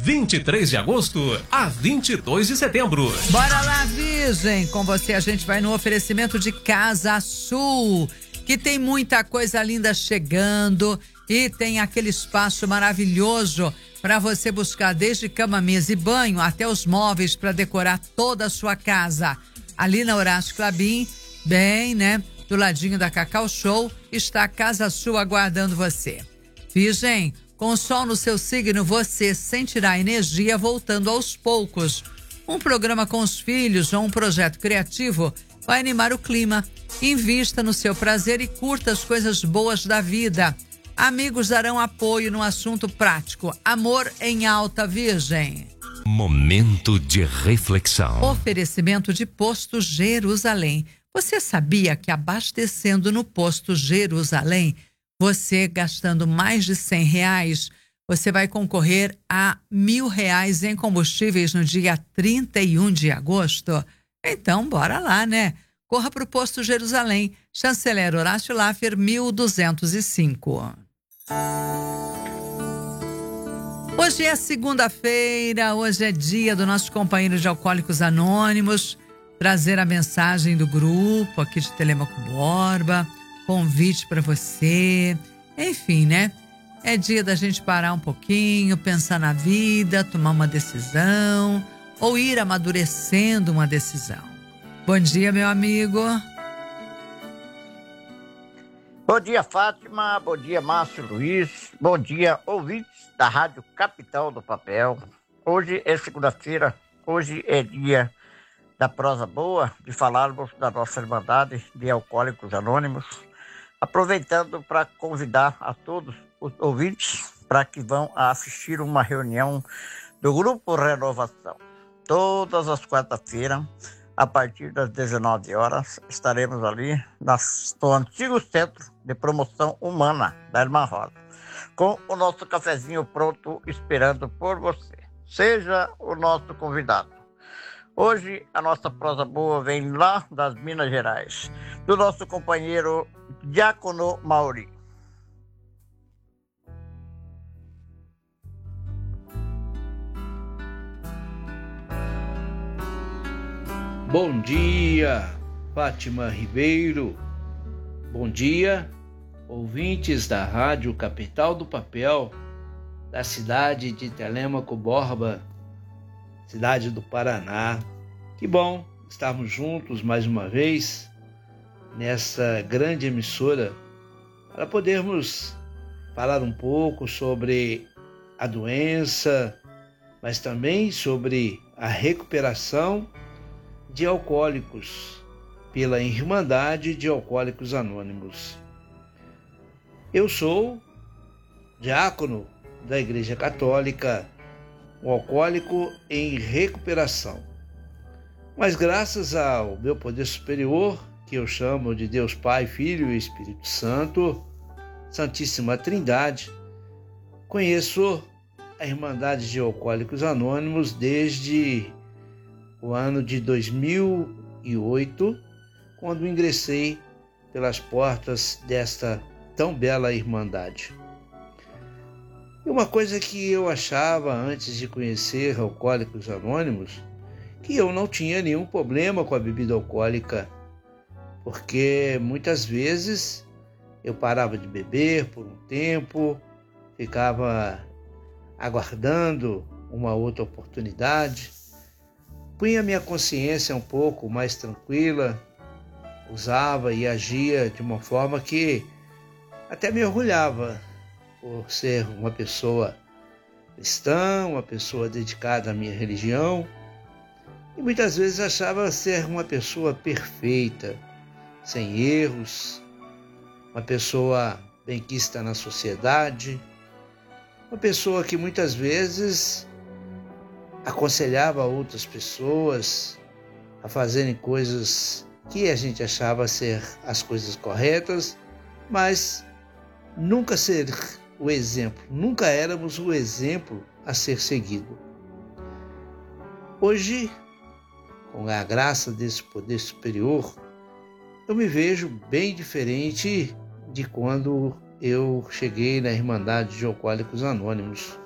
23 de agosto a 22 de setembro. Bora lá, Virgem! Com você a gente vai no oferecimento de Casa Sul, que tem muita coisa linda chegando e tem aquele espaço maravilhoso para você buscar desde cama, mesa e banho até os móveis para decorar toda a sua casa. Ali na Horácio Clabin, bem, né? Do ladinho da Cacau Show, está a Casa Sul aguardando você. Virgem, com o sol no seu signo, você sentirá a energia voltando aos poucos. Um programa com os filhos ou um projeto criativo vai animar o clima. Invista no seu prazer e curta as coisas boas da vida. Amigos darão apoio no assunto prático. Amor em alta, Virgem. Momento de reflexão. Oferecimento de Posto Jerusalém. Você sabia que abastecendo no Posto Jerusalém, você gastando mais de R$100, você vai concorrer a R$1.000 em combustíveis no dia 31 de agosto? Então, bora lá, né? Corra para o Posto Jerusalém, Chanceler Horácio Laffer, 1205. Hoje é segunda-feira, hoje é dia do nosso companheiro de Alcoólicos Anônimos, trazer a mensagem do grupo aqui de Telêmaco Borba, convite para você, enfim, né? É dia da gente parar um pouquinho, pensar na vida, tomar uma decisão ou ir amadurecendo uma decisão. Bom dia, meu amigo. Bom dia, Fátima. Bom dia, Márcio Luiz. Bom dia, ouvintes da Rádio Capital do Papel. Hoje é segunda-feira, hoje é dia da prosa boa, de falarmos da nossa Irmandade de Alcoólicos Anônimos, aproveitando para convidar a todos os ouvintes para que vão assistir uma reunião do Grupo Renovação. Todas as quartas-feiras, a partir das 19 horas, estaremos ali no antigo Centro de Promoção Humana da Irmã Rosa, com o nosso cafezinho pronto esperando por você. Seja o nosso convidado. Hoje a nossa prosa boa vem lá das Minas Gerais, do nosso companheiro Diácono Mauri. Bom dia, Fátima Ribeiro. Bom dia, ouvintes da Rádio Capital do Papel, da cidade de Telêmaco Borba, cidade do Paraná. Que bom estarmos juntos mais uma vez nessa grande emissora para podermos falar um pouco sobre a doença, mas também sobre a recuperação de alcoólicos pela Irmandade de Alcoólicos Anônimos. Eu sou diácono da Igreja Católica, um alcoólico em recuperação. Mas graças ao meu poder superior, que eu chamo de Deus Pai, Filho e Espírito Santo, Santíssima Trindade, conheço a Irmandade de Alcoólicos Anônimos desde o ano de 2008, quando ingressei pelas portas desta tão bela Irmandade. E uma coisa que eu achava antes de conhecer Alcoólicos Anônimos, que eu não tinha nenhum problema com a bebida alcoólica, porque muitas vezes eu parava de beber por um tempo, ficava aguardando uma outra oportunidade, punha minha consciência um pouco mais tranquila, usava e agia de uma forma que até me orgulhava por ser uma pessoa cristã, uma pessoa dedicada à minha religião, e muitas vezes achava ser uma pessoa perfeita, sem erros, uma pessoa benquista na sociedade, uma pessoa que muitas vezes aconselhava outras pessoas a fazerem coisas que a gente achava ser as coisas corretas, mas nunca ser o exemplo, nunca éramos o exemplo a ser seguido. Hoje, com a graça desse poder superior, eu me vejo bem diferente de quando eu cheguei na Irmandade de Alcoólicos Anônimos.